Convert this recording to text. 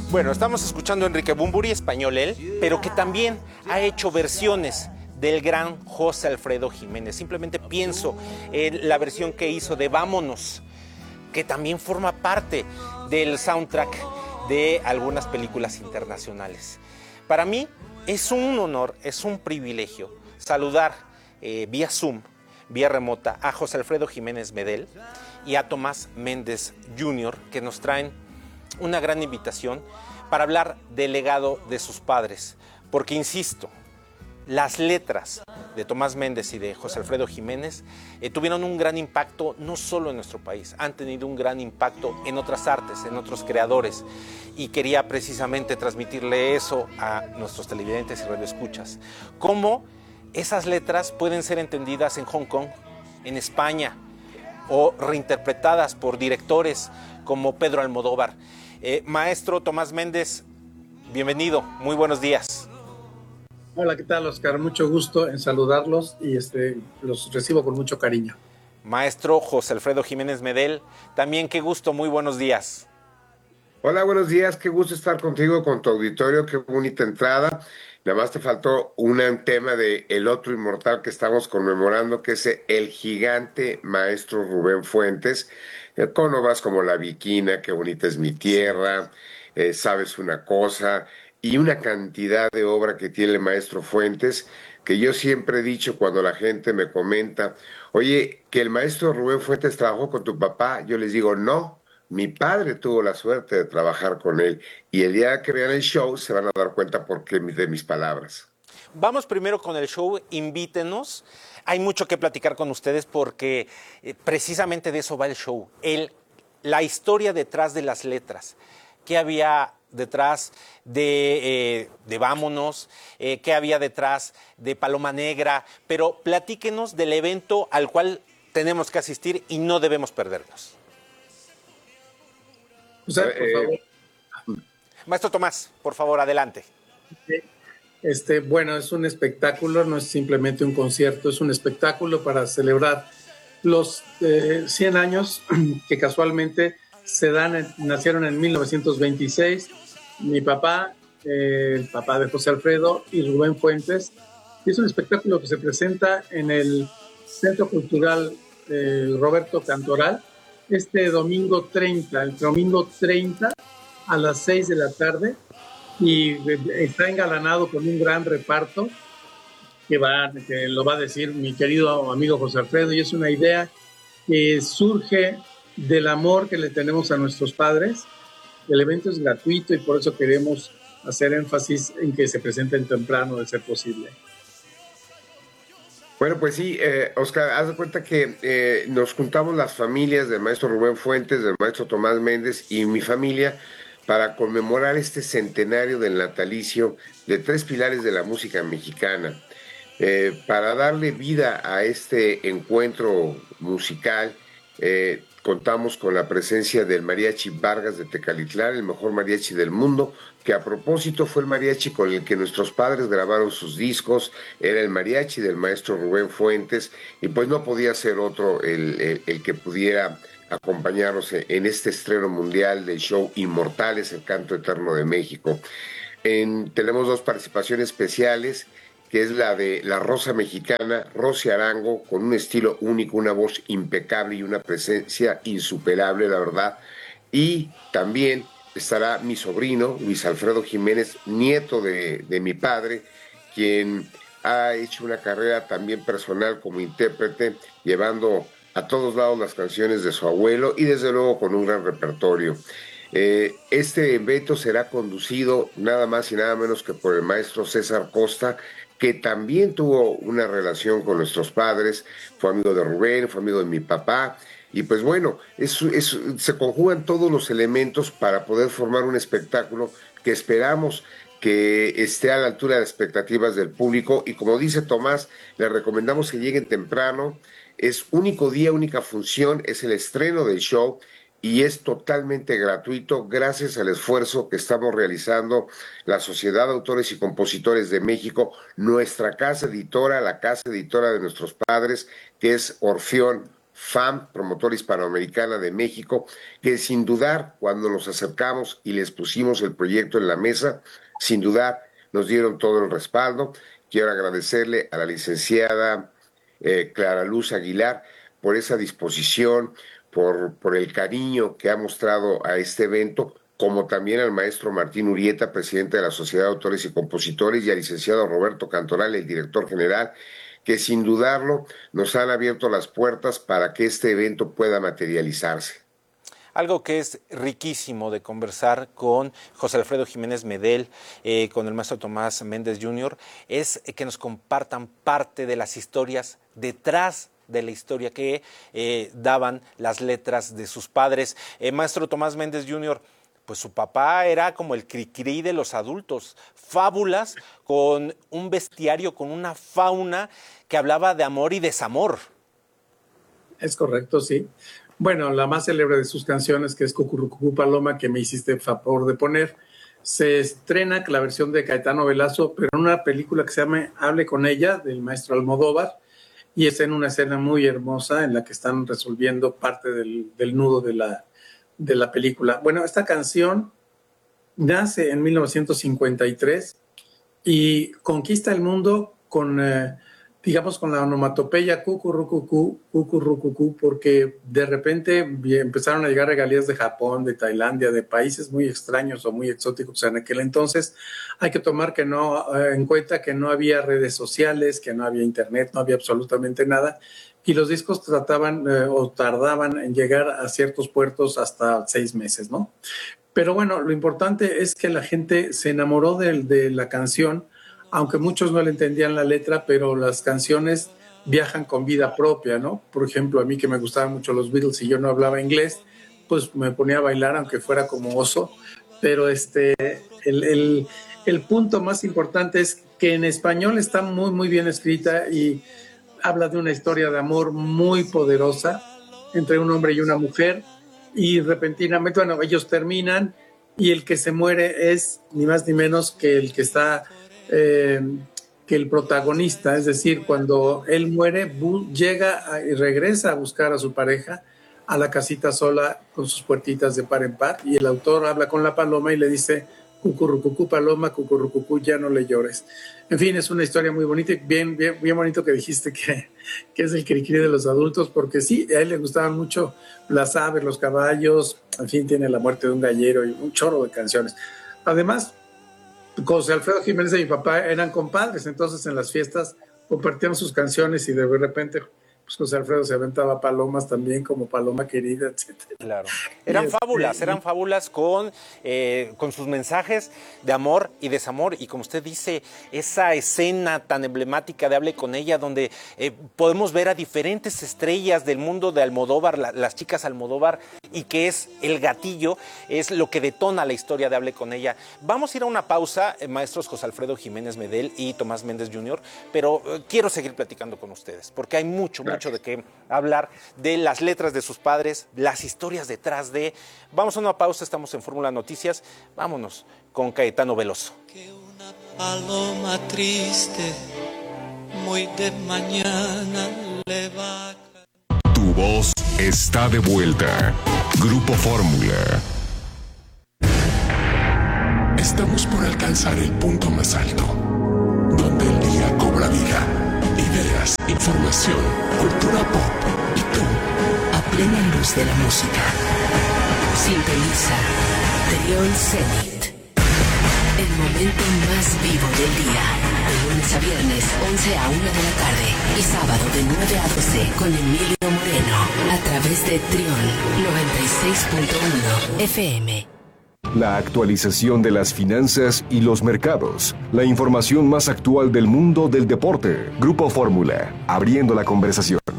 Bueno, estamos escuchando a Enrique Bunbury, español él, pero que también ha hecho versiones del gran José Alfredo Jiménez. Simplemente pienso en la versión que hizo de Vámonos, que también forma parte del soundtrack de algunas películas internacionales. Para mí es un honor, es un privilegio saludar vía Zoom, vía remota, a José Alfredo Jiménez Medel y a Tomás Méndez Jr., que nos traen una gran invitación para hablar del legado de sus padres, porque insisto, las letras de Tomás Méndez y de José Alfredo Jiménez tuvieron un gran impacto no solo en nuestro país, han tenido un gran impacto en otras artes, en otros creadores, y quería precisamente transmitirle eso a nuestros televidentes y radioescuchas. Cómo esas letras pueden ser entendidas en Hong Kong, en España, o reinterpretadas por directores como Pedro Almodóvar. Maestro Tomás Méndez, bienvenido, muy buenos días. Hola, ¿qué tal, Oscar? Mucho gusto en saludarlos y los recibo con mucho cariño. Maestro José Alfredo Jiménez Medel, también qué gusto, muy buenos días. Hola, buenos días, qué gusto estar contigo, con tu auditorio, qué bonita entrada. Nada más te faltó un tema de el otro inmortal que estamos conmemorando, que es el gigante maestro Rubén Fuentes, con obras como La Viquina, Qué bonita es mi tierra, Sabes una cosa, y una cantidad de obra que tiene el maestro Fuentes, que yo siempre he dicho cuando la gente me comenta, oye, que el maestro Rubén Fuentes trabajó con tu papá, yo les digo, no. Mi padre tuvo la suerte de trabajar con él y el día que vean el show se van a dar cuenta por qué de mis palabras. Vamos primero con el show, invítenos. Hay mucho que platicar con ustedes porque precisamente de eso va el show. La historia detrás de las letras. ¿Qué había detrás de Vámonos? ¿Qué había detrás de Paloma Negra? Pero platíquenos del evento al cual tenemos que asistir y no debemos perdernos. Por favor. Maestro Tomás, por favor, adelante. Bueno, es un espectáculo, no es simplemente un concierto, es un espectáculo para celebrar los 100 años que casualmente nacieron en 1926. Mi papá, el papá de José Alfredo y Rubén Fuentes. Es un espectáculo que se presenta en el Centro Cultural Roberto Cantoral el domingo 30 a las 6 de la tarde, y está engalanado con un gran reparto que lo va a decir mi querido amigo José Alfredo, y es una idea que surge del amor que le tenemos a nuestros padres. El evento es gratuito y por eso queremos hacer énfasis en que se presenten temprano, de ser posible. Bueno, pues sí, Oscar, haz de cuenta que nos juntamos las familias del maestro Rubén Fuentes, del maestro Tomás Méndez y mi familia para conmemorar este centenario del natalicio de tres pilares de la música mexicana. Para darle vida a este encuentro musical, contamos con la presencia del Mariachi Vargas de Tecalitlán, el mejor mariachi del mundo, que a propósito fue el mariachi con el que nuestros padres grabaron sus discos, era el mariachi del maestro Rubén Fuentes, y pues no podía ser otro el que pudiera acompañarnos en este estreno mundial del show Inmortales, el canto eterno de México. Tenemos dos participaciones especiales, que es la de la Rosa Mexicana, Rosy Arango, con un estilo único, una voz impecable y una presencia insuperable, la verdad. Y también estará mi sobrino, Luis Alfredo Jiménez, nieto de mi padre, quien ha hecho una carrera también personal como intérprete, llevando a todos lados las canciones de su abuelo y desde luego con un gran repertorio. Este evento será conducido nada más y nada menos que por el maestro César Costa, que también tuvo una relación con nuestros padres, fue amigo de Rubén, fue amigo de mi papá, y pues bueno, se conjugan todos los elementos para poder formar un espectáculo que esperamos que esté a la altura de las expectativas del público, y como dice Tomás, les recomendamos que lleguen temprano, es único día, única función, es el estreno del show, y es totalmente gratuito gracias al esfuerzo que estamos realizando la Sociedad de Autores y Compositores de México, nuestra casa editora, la casa editora de nuestros padres, que es Orfeón FAM, Promotora Hispanoamericana de México, que sin dudar, cuando nos acercamos y les pusimos el proyecto en la mesa, sin dudar nos dieron todo el respaldo. Quiero agradecerle a la licenciada Clara Luz Aguilar por esa disposición, por el cariño que ha mostrado a este evento, como también al maestro Martín Urieta, presidente de la Sociedad de Autores y Compositores, y al licenciado Roberto Cantoral, el director general, que sin dudarlo nos han abierto las puertas para que este evento pueda materializarse. Algo que es riquísimo de conversar con José Alfredo Jiménez Medel, con el maestro Tomás Méndez Jr., es que nos compartan parte de las historias detrás de la historia que daban las letras de sus padres. Maestro Tomás Méndez Jr., pues su papá era como el cri-cri de los adultos, fábulas con un bestiario, con una fauna que hablaba de amor y desamor. Es correcto, sí. Bueno, la más célebre de sus canciones, que es Cucurrucucú Paloma, que me hiciste favor de poner, se estrena la versión de Caetano Velasco, pero en una película que se llama Hable con ella, del maestro Almodóvar, y es en una escena muy hermosa en la que están resolviendo parte del nudo de la película. Bueno, esta canción nace en 1953 y conquista el mundo con, digamos, con la onomatopeya cucurrucucú, cucurrucucú, porque de repente empezaron a llegar regalías de Japón, de Tailandia, de países muy extraños o muy exóticos en aquel entonces. Hay que tomar en cuenta que no había redes sociales, que no había internet, no había absolutamente nada, y los discos tardaban en llegar a ciertos puertos hasta 6 meses, ¿no? Pero bueno, lo importante es que la gente se enamoró de la canción, aunque muchos no le entendían la letra, pero las canciones viajan con vida propia, ¿no? Por ejemplo, a mí que me gustaban mucho los Beatles y yo no hablaba inglés, pues me ponía a bailar aunque fuera como oso, pero el punto más importante es que en español está muy, muy bien escrita y habla de una historia de amor muy poderosa entre un hombre y una mujer, y repentinamente, bueno, ellos terminan y el que se muere es ni más ni menos que el que está... que el protagonista, es decir, cuando él muere, llega y regresa a buscar a su pareja a la casita sola con sus puertitas de par en par, y el autor habla con la paloma y le dice: cucurrucucú paloma, cucurrucucú, ya no le llores. En fin, es una historia muy bonita y bien bonito que dijiste que es el cri-cri de los adultos, porque sí, a él le gustaban mucho las aves, los caballos, en fin, tiene La muerte de un gallero y un chorro de canciones. Además, José Alfredo Jiménez y mi papá eran compadres, entonces en las fiestas compartían sus canciones y de repente pues José Alfredo se aventaba palomas también, como Paloma Querida, etc. Claro. Eran fábulas con sus mensajes de amor y desamor, y como usted dice, esa escena tan emblemática de Hable con ella, donde podemos ver a diferentes estrellas del mundo de Almodóvar, las chicas Almodóvar, y que es el gatillo, es lo que detona la historia de Hable con ella. Vamos a ir a una pausa, maestros José Alfredo Jiménez Medel y Tomás Méndez Jr., pero quiero seguir platicando con ustedes, porque hay mucho de qué hablar, de las letras de sus padres, las historias detrás de... Vamos a una pausa, estamos en Fórmula Noticias, vámonos con Caetano Veloso. Que una paloma triste, muy de mañana le va a... Tu voz está de vuelta. Grupo Fórmula. Estamos por alcanzar el punto más alto, donde el día cobra vida. Ideas, información, cultura pop y tú, a plena luz de la música. Sintoniza Trión Zenit, el momento más vivo del día. De lunes a viernes, 11 a 1 de la tarde. Y sábado de 9 a 12 con Emilio Moreno. A través de Trión 96.1 FM. La actualización de las finanzas y los mercados. La información más actual del mundo del deporte. Grupo Fórmula, abriendo la conversación.